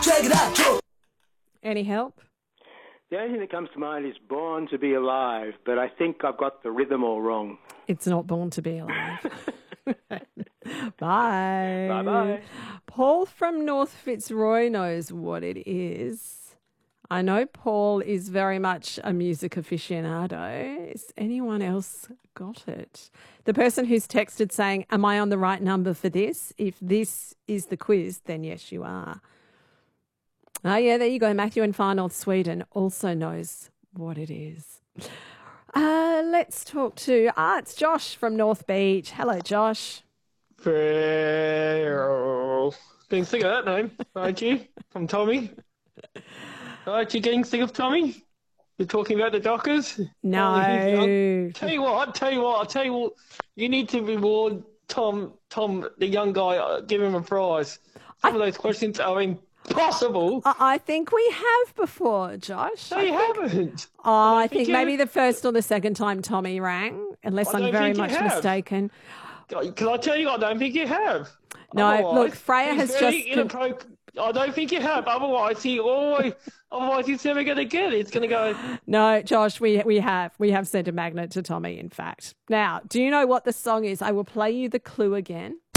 check it out, Joe. Any help? The only thing that comes to mind is Born to Be Alive, but I think I've got the rhythm all wrong. It's not Born to Be Alive. Bye. Bye-bye. Paul from North Fitzroy knows what it is. I know Paul is very much a music aficionado. Has anyone else got it? The person who's texted saying, am I on the right number for this? If this is the quiz, then yes, you are. Oh, yeah, there you go. Matthew in Far North Sweden also knows what it is. Let's talk to, it's Josh from North Beach. Hello, Josh. Farewell. Getting sick of that name, aren't you? From Tommy. Aren't you getting sick of Tommy? You're talking about the Dockers? No. Tell you what, you need to reward Tom, the young guy, give him a prize. Some of those questions are impossible. I think we have before, Josh. No, you haven't. Oh, I think maybe the first or the second time Tommy rang, unless I'm very much mistaken. Can I tell you, I don't think you have. No, Otherwise, look, Freya has just... I don't think you have. Otherwise, he's never going to get it. It's going to go... No, Josh, we have sent a magnet to Tommy, in fact. Now, do you know what the song is? I will play you the clue again.